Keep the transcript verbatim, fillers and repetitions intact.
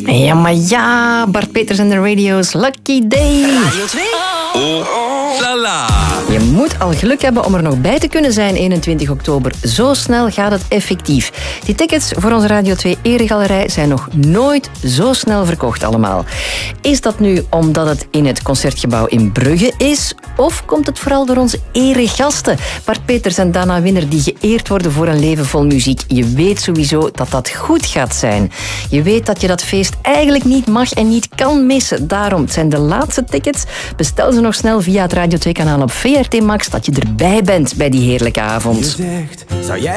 Ja, maar ja, Bart Peters en de Radio's Lucky Day. Radio twee. Oh, oh, la la. Je moet al geluk hebben om er nog bij te kunnen zijn eenentwintig oktober. Zo snel gaat het effectief. Die tickets voor onze Radio twee Eregalerij zijn nog nooit zo snel verkocht allemaal. Is dat nu omdat het in het Concertgebouw in Brugge is? Of komt het vooral door onze eregasten? Bart Peters en Dana Winner die geëerd worden voor een leven vol muziek. Je weet sowieso dat dat goed gaat zijn. Je weet dat je dat feest eigenlijk niet mag en niet kan missen. Daarom, het zijn de laatste tickets. Bestel ze nog snel via het Radio twee kanaal op V R T Max, dat je erbij bent bij die heerlijke avond. Je zegt, zou jij